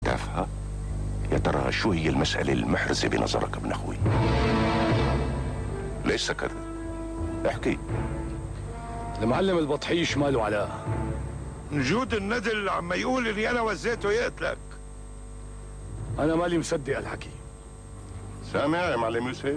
تافهة؟ يا ترى شو هي المسألة المحرزة بنظرك ابن أخوي؟ ليش سكت؟ احكي. المعلم البطحيش ماله علاء. نجود الندل عم يقول اني انا وزيته يقتلك. انا مالي مصدق الحكي. سامع يا معلم يوسف؟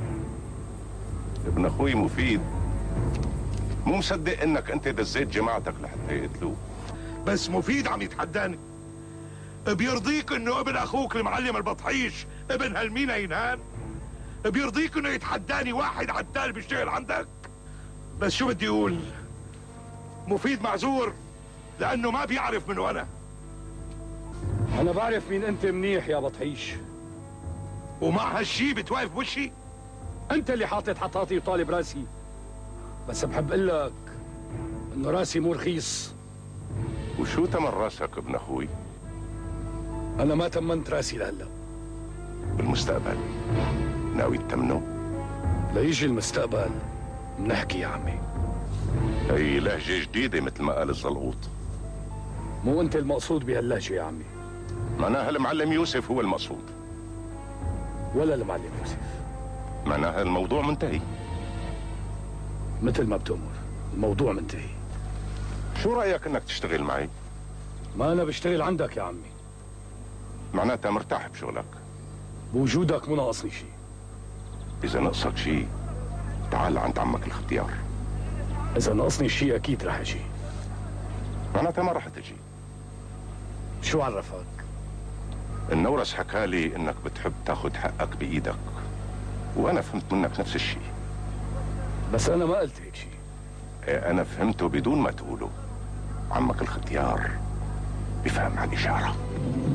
ابن اخوي مفيد مو مصدق انك انت دزيت جماعتك لحتى يقتلوه. بس مفيد عم يتحداني. بيرضيك انه ابن اخوك المعلم البطحيش ابن هالمينا ينهان؟ بيرضيك انه يتحداني واحد عتال بيشتغل عندك؟ بس شو بدي اقول؟ مفيد معذور لانه ما بيعرف منو انا بعرف مين انت منيح يا بطحيش. ومع هالشي بتواقف بوشي؟ انت اللي حاطط حطاطي وطالب راسي. بس بحب اقول لك انه راسي مو رخيص. وشو تمن راسك ابن اخوي؟ انا ما تمنت راسي لهلا. بالمستقبل ناوي تتمنه؟ ليجي المستقبل منحكي يا عمي. هي لهجة جديدة مثل ما قال الزلقوط. مو انت المقصود بهاللهجة يا عمي. معناها المعلم يوسف هو المقصود. ولا المعلم يوسف. معناها الموضوع منتهي. مثل ما بتأمر، الموضوع منتهي. شو رأيك انك تشتغل معي؟ ما انا بشتغل عندك يا عمي. معناتها مرتاح بشغلك. بوجودك مو ناقصني شيء. اذا نقصك شيء تعال عند عمك الاختيار. اذا ناقصني شيء اكيد رح اجي. معناتها ما رح تجي. شو عرفك؟ النورس حكالي انك بتحب تاخد حقك بايدك، وانا فهمت منك نفس الشيء. بس انا ما قلت هيك شيء. انا فهمته بدون ما تقوله. عمك الختيار بفهم على الاشاره.